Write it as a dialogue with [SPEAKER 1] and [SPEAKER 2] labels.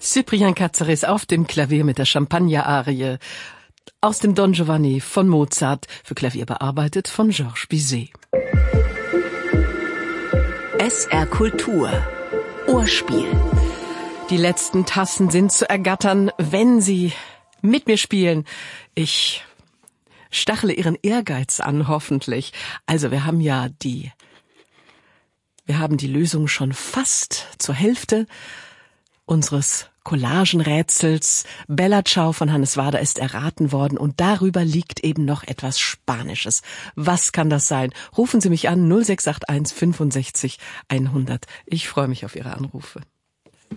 [SPEAKER 1] Cyprien Katzeris auf dem Klavier mit der Champagner-Arie aus dem Don Giovanni von Mozart, für Klavier bearbeitet von Georges Bizet.
[SPEAKER 2] SR Kultur Ohrspiel.
[SPEAKER 1] Die letzten Tassen sind zu ergattern, wenn Sie mit mir spielen. Ich stachle Ihren Ehrgeiz an, hoffentlich. Also wir haben die Lösung schon fast zur Hälfte unseres Collagenrätsels. Bella Ciao von Hannes Wader ist erraten worden und darüber liegt eben noch etwas Spanisches. Was kann das sein? Rufen Sie mich an 0681 65 100. Ich freue mich auf Ihre Anrufe.